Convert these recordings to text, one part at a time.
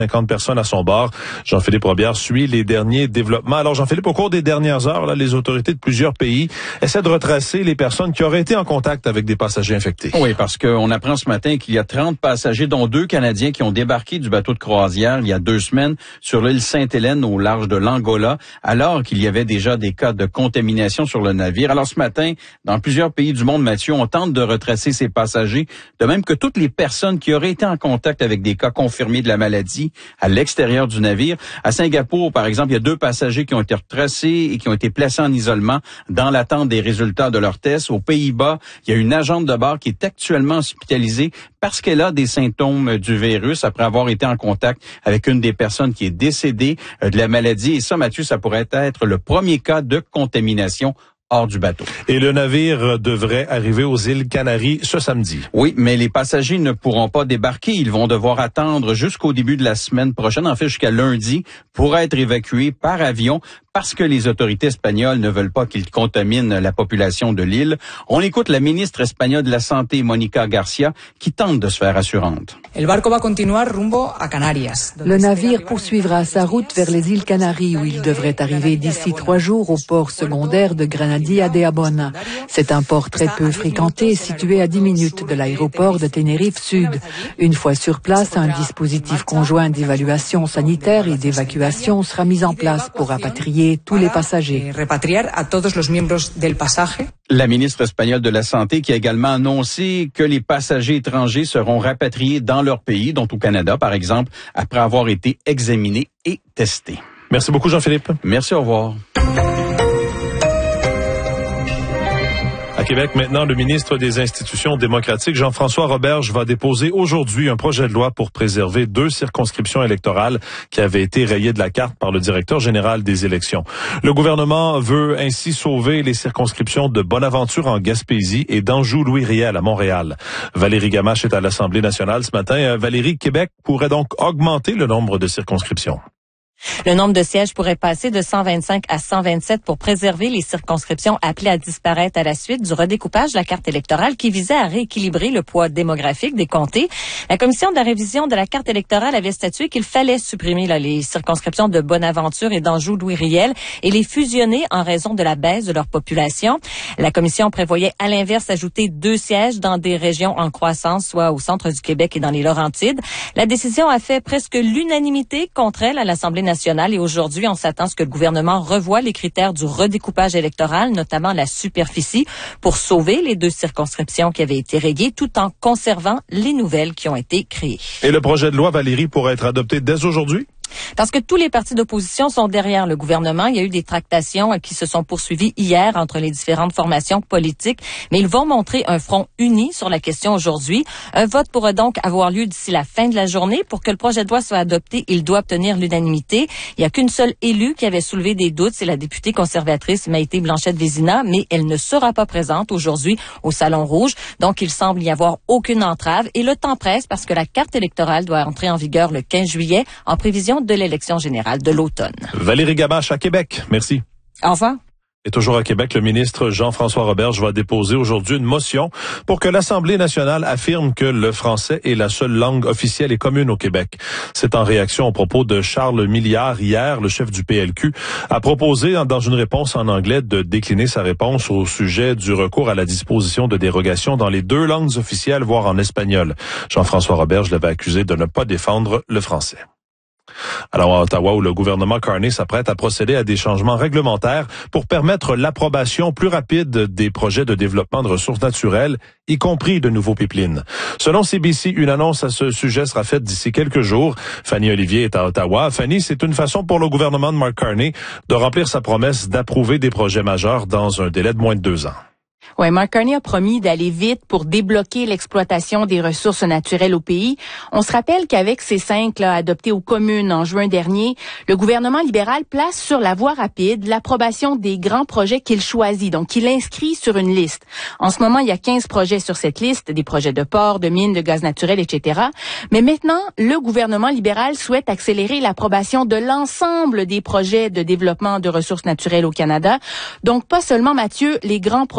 50 personnes à son bord. Jean-Philippe Robillard suit les derniers développements. Alors Jean-Philippe, au cours des dernières heures, là, les autorités de plusieurs pays essaient de retracer les personnes qui auraient été en contact avec des passagers infectés. Oui, parce qu'on apprend ce matin qu'il y a 30 passagers, dont 2 Canadiens, qui ont débarqué du bateau de croisière il y a 2 semaines sur l'île Sainte-Hélène au large de l'Angola, alors qu'il y avait déjà des cas de contamination sur le navire. Alors ce matin, dans plusieurs pays du monde, Mathieu, on tente de retracer ces passagers, de même que toutes les personnes qui auraient été en contact avec des cas confirmés de la maladie à l'extérieur du navire. À Singapour, par exemple, il y a 2 passagers qui ont été retracés et qui ont été placés en isolement dans l'attente des résultats de leurs tests. Aux Pays-Bas, il y a une agente de bord qui est actuellement hospitalisée parce qu'elle a des symptômes du virus après avoir été en contact avec une des personnes qui est décédée de la maladie. Et ça, Mathieu, ça pourrait être le premier cas de contamination hors du bateau. Et le navire devrait arriver aux îles Canaries ce samedi. Oui, mais les passagers ne pourront pas débarquer. Ils vont devoir attendre jusqu'au début de la semaine prochaine, en fait jusqu'à lundi, pour être évacués par avion parce que les autorités espagnoles ne veulent pas qu'ils contaminent la population de l'île. On écoute la ministre espagnole de la Santé, Mónica García, qui tente de se faire assurante. Le navire poursuivra sa route vers les îles Canaries où il devrait arriver d'ici 3 jours au port secondaire de Granadia de Abona. C'est un port très peu fréquenté situé à 10 minutes de l'aéroport de Tenerife Sud. Une fois sur place, un dispositif conjoint d'évaluation sanitaire et d'évacuation sera mis en place pour rapatrier tous les passagers. La ministre espagnole de la Santé qui a également annoncé que les passagers étrangers seront rapatriés dans leur pays, dont au Canada par exemple, après avoir été examinés et testés. Merci beaucoup Jean-Philippe. Merci, au revoir. À Québec, maintenant, le ministre des Institutions démocratiques, Jean-François Roberge, va déposer aujourd'hui un projet de loi pour préserver 2 circonscriptions électorales qui avaient été rayées de la carte par le directeur général des élections. Le gouvernement veut ainsi sauver les circonscriptions de Bonaventure en Gaspésie et d'Anjou-Louis-Riel à Montréal. Valérie Gamache est à l'Assemblée nationale ce matin. Valérie, Québec pourrait donc augmenter le nombre de circonscriptions. Le nombre de sièges pourrait passer de 125 à 127 pour préserver les circonscriptions appelées à disparaître à la suite du redécoupage de la carte électorale qui visait à rééquilibrer le poids démographique des comtés. La commission de la révision de la carte électorale avait statué qu'il fallait supprimer les circonscriptions de Bonaventure et d'Anjou-Louis-Riel et les fusionner en raison de la baisse de leur population. La commission prévoyait à l'inverse ajouter 2 sièges dans des régions en croissance, soit au centre du Québec et dans les Laurentides. La décision a fait presque l'unanimité contre elle à l'Assemblée nationale et aujourd'hui, on s'attend à ce que le gouvernement revoie les critères du redécoupage électoral, notamment la superficie, pour sauver les 2 circonscriptions qui avaient été rayées tout en conservant les nouvelles qui ont été créées. Et le projet de loi, Valérie, pourrait être adopté dès aujourd'hui? Parce que tous les partis d'opposition sont derrière le gouvernement. Il y a eu des tractations qui se sont poursuivies hier entre les différentes formations politiques, mais ils vont montrer un front uni sur la question aujourd'hui. Un vote pourra donc avoir lieu d'ici la fin de la journée. Pour que le projet de loi soit adopté, il doit obtenir l'unanimité. Il n'y a qu'une seule élue qui avait soulevé des doutes, c'est la députée conservatrice Maïté Blanchette-Vézina, mais elle ne sera pas présente aujourd'hui au Salon Rouge. Donc, il semble y avoir aucune entrave et le temps presse parce que la carte électorale doit entrer en vigueur le 15 juillet en prévision de l'élection générale de l'automne. Valérie Gamache à Québec. Merci. Au revoir. Et toujours à Québec, le ministre Jean-François Roberge va déposer aujourd'hui une motion pour que l'Assemblée nationale affirme que le français est la seule langue officielle et commune au Québec. C'est en réaction aux propos de Charles Milliard hier, le chef du PLQ, a proposé dans une réponse en anglais de décliner sa réponse au sujet du recours à la disposition de dérogation dans les 2 langues officielles, voire en espagnol. Jean-François Roberge l'avait accusé de ne pas défendre le français. Alors à Ottawa, où le gouvernement Carney s'apprête à procéder à des changements réglementaires pour permettre l'approbation plus rapide des projets de développement de ressources naturelles, y compris de nouveaux pipelines. Selon CBC, une annonce à ce sujet sera faite d'ici quelques jours. Fanny Olivier est à Ottawa. Fanny, c'est une façon pour le gouvernement de Mark Carney de remplir sa promesse d'approuver des projets majeurs dans un délai de moins de 2 ans. Oui, Mark Carney a promis d'aller vite pour débloquer l'exploitation des ressources naturelles au pays. On se rappelle qu'avec ces 5 adoptés aux communes en juin dernier, le gouvernement libéral place sur la voie rapide l'approbation des grands projets qu'il choisit, donc qu'il inscrit sur une liste. En ce moment, il y a 15 projets sur cette liste, des projets de port, de mines, de gaz naturel, etc. Mais maintenant, le gouvernement libéral souhaite accélérer l'approbation de l'ensemble des projets de développement de ressources naturelles au Canada. Donc, pas seulement, Mathieu, les grands projets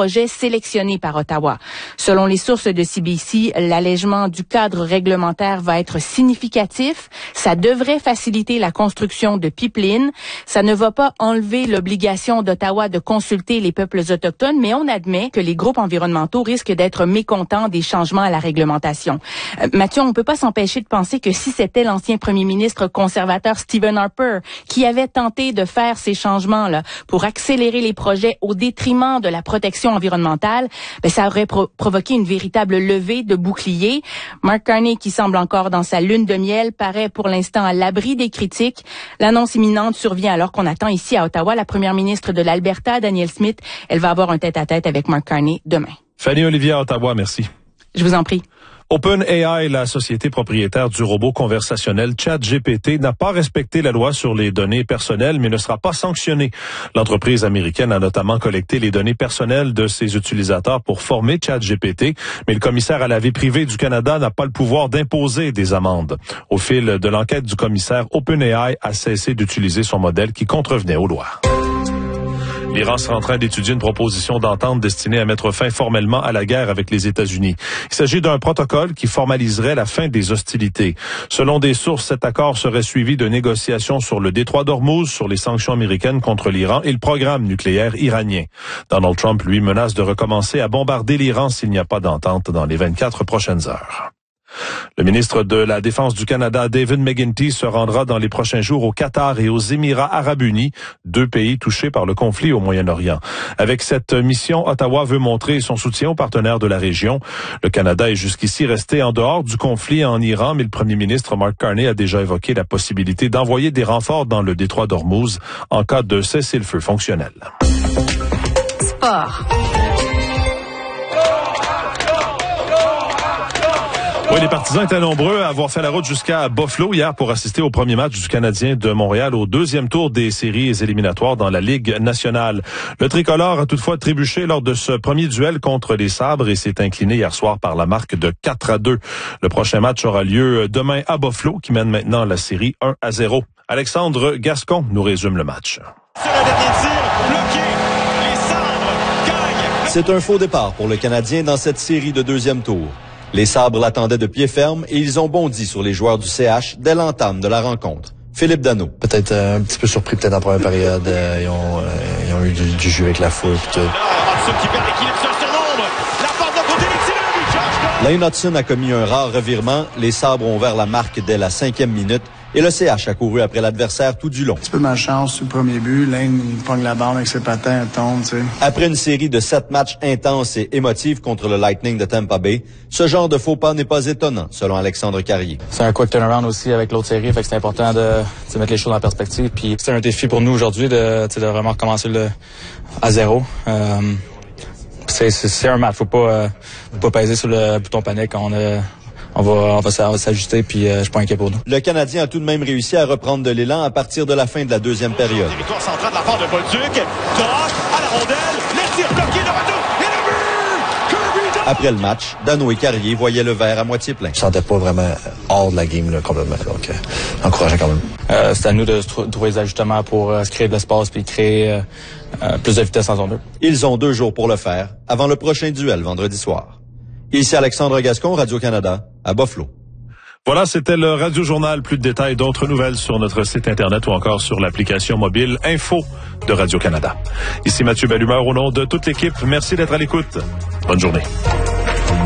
sélectionnés par Ottawa. Selon les sources de CBC, l'allègement du cadre réglementaire va être significatif. Ça devrait faciliter la construction de pipelines. Ça ne va pas enlever l'obligation d'Ottawa de consulter les peuples autochtones, mais on admet que les groupes environnementaux risquent d'être mécontents des changements à la réglementation. Mathieu, on peut pas s'empêcher de penser que si c'était l'ancien premier ministre conservateur Stephen Harper qui avait tenté de faire ces changements-là pour accélérer les projets au détriment de la protection environnementale, ça aurait provoqué une véritable levée de boucliers. Mark Carney, qui semble encore dans sa lune de miel, paraît pour l'instant à l'abri des critiques. L'annonce imminente survient alors qu'on attend ici à Ottawa la première ministre de l'Alberta, Danielle Smith. Elle va avoir un tête-à-tête avec Mark Carney demain. Fanny Olivier à Ottawa, merci. Je vous en prie. OpenAI, la société propriétaire du robot conversationnel ChatGPT, n'a pas respecté la loi sur les données personnelles, mais ne sera pas sanctionnée. L'entreprise américaine a notamment collecté les données personnelles de ses utilisateurs pour former ChatGPT, mais le commissaire à la vie privée du Canada n'a pas le pouvoir d'imposer des amendes. Au fil de l'enquête du commissaire, OpenAI a cessé d'utiliser son modèle qui contrevenait aux lois. L'Iran sera en train d'étudier une proposition d'entente destinée à mettre fin formellement à la guerre avec les États-Unis. Il s'agit d'un protocole qui formaliserait la fin des hostilités. Selon des sources, cet accord serait suivi de négociations sur le détroit d'Ormuz, sur les sanctions américaines contre l'Iran et le programme nucléaire iranien. Donald Trump, lui, menace de recommencer à bombarder l'Iran s'il n'y a pas d'entente dans les 24 prochaines heures. Le ministre de la Défense du Canada, David McGuinty, se rendra dans les prochains jours au Qatar et aux Émirats arabes unis, 2 pays touchés par le conflit au Moyen-Orient. Avec cette mission, Ottawa veut montrer son soutien aux partenaires de la région. Le Canada est jusqu'ici resté en dehors du conflit en Iran, mais le premier ministre Mark Carney a déjà évoqué la possibilité d'envoyer des renforts dans le détroit d'Ormuz en cas de cessez-le-feu fonctionnel. Sport. Oui, les partisans étaient nombreux à avoir fait la route jusqu'à Buffalo hier pour assister au premier match du Canadien de Montréal au 2e tour des séries éliminatoires dans la Ligue nationale. Le tricolore a toutefois trébuché lors de ce premier duel contre les Sabres et s'est incliné hier soir par la marque de 4-2. Le prochain match aura lieu demain à Buffalo, qui mène maintenant la série 1-0. Alexandre Gascon nous résume le match. Sur le dernier tir, bloqué, les Sabres gagnent. C'est un faux départ pour le Canadien dans cette série de 2e tour. Les Sabres l'attendaient de pied ferme et ils ont bondi sur les joueurs du CH dès l'entame de la rencontre. Philippe Danault. Peut-être un petit peu surpris peut-être en première période. Ils ont eu du jeu avec la foule. Hudson qui perd l'équilibre sur son ombre. La porte de côté, le tir du Josh Doyle. Lane Hudson a commis un rare revirement. Les Sabres ont ouvert la marque dès la 5e minute. Et le CH a couru après l'adversaire tout du long. Un petit peu de malchance sur le premier but. Lane, il pogne la barre avec ses patins, elle tombe, tu sais. Après une série de 7 matchs intenses et émotifs contre le Lightning de Tampa Bay, ce genre de faux pas n'est pas étonnant, selon Alexandre Carrier. C'est un quick turnaround aussi avec l'autre série, fait que c'est important de mettre les choses en perspective. Puis c'est un défi pour nous aujourd'hui de vraiment recommencer à zéro. C'est un match, faut pas peser sur le bouton panique. On va s'ajuster, puis je suis pas inquiet pour nous. Le Canadien a tout de même réussi à reprendre de l'élan à partir de la fin de la 2e période. Territoire central de la part de Bolduc. Troche à la rondelle. Le tir bloqué de retour. Et le but! Kirby! Après le match, Danault et Carrier voyaient le verre à moitié plein. Je sentais pas vraiment hors de la game là, complètement. Donc, encourageant quand même. C'est à nous de trouver des ajustements pour se créer de l'espace puis créer plus de vitesse en zone 2. Ils ont 2 jours pour le faire, avant le prochain duel vendredi soir. Ici Alexandre Gascon, Radio-Canada, à Buffalo. Voilà, c'était le Radio Journal. Plus de détails, d'autres nouvelles sur notre site Internet ou encore sur l'application mobile Info de Radio-Canada. Ici Mathieu Bellumeur au nom de toute l'équipe. Merci d'être à l'écoute. Bonne journée.